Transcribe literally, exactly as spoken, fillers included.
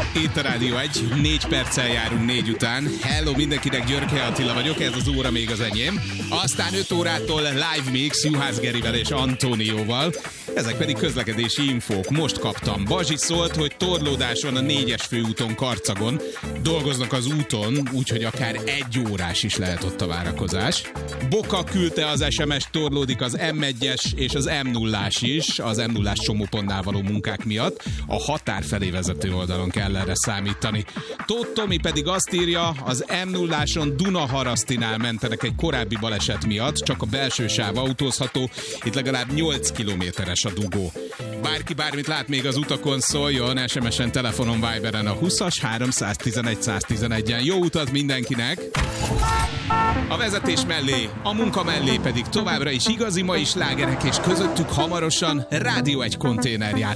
Itt a Rádió egy, négy perccel járunk négy után. Hello mindenkinek, Györke Attila vagyok, ez az óra még az enyém. Aztán öt órától live mix Juhász Gerivel és Antónióval. Ezek pedig közlekedési infók. Most kaptam. Bazsi szólt, hogy torlódáson a négyes főúton Karcagon dolgoznak az úton, úgyhogy akár egy órás is lehet ott a várakozás. Boka küldte az es em es, torlódik az em egyes és az em nullás is, az em nullás csomópontnál való munkák miatt. A határ felé vezető oldalon kell erre számítani. Tóth Tomi pedig azt írja, az em nulláson Dunaharasztinál mentenek egy korábbi baleset miatt, csak a belső sáv autózható, itt legalább nyolc kilométeres a dugó. Bárki bármit lát még az utakon, szóljon, es em es-en, telefonon, Viberen a húszas háromszáztizenegy száztizenegyen. Jó utat mindenkinek! A vezetés mellé, a munka mellé pedig továbbra is igazi mai slágerek, és közöttük hamarosan Rádió egy konténerjáték.